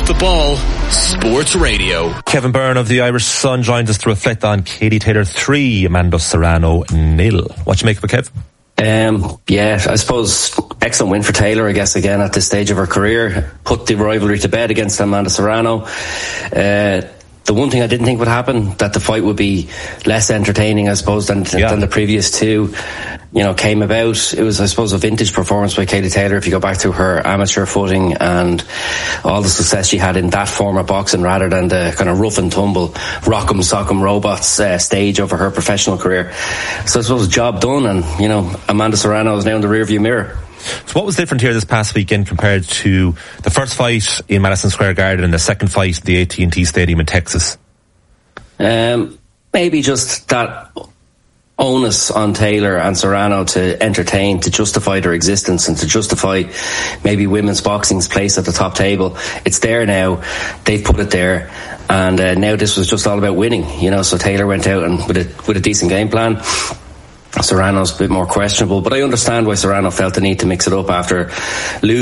The Ball Sports Radio. Kevin Byrne of the Irish Sun joins us to reflect on Katie Taylor 3, Amanda Serrano 0. What do you make of it, Kev? Yeah, I suppose excellent win for Taylor, I guess, again at this stage of her career. Put the rivalry to bed against Amanda Serrano. The one thing I didn't think would happen, that the fight would be less entertaining, I suppose, than the previous two, came about. It was, I suppose, a vintage performance by Katie Taylor if you go back to her amateur footing and all the success she had in that form of boxing rather than the kind of rough and tumble rock'em sock'em robots stage over her professional career. So I suppose job done, and Amanda Serrano is now in the rearview mirror. So what was different here this past weekend compared to the first fight in Madison Square Garden and the second fight at the AT&T Stadium in Texas? Maybe just that onus on Taylor and Serrano to entertain, to justify their existence and to justify maybe women's boxing's place at the top table. It's there now. They've put it there. And now this was just all about winning, so Taylor went out and with a decent game plan. Serrano's a bit more questionable, but I understand why Serrano felt the need to mix it up after losing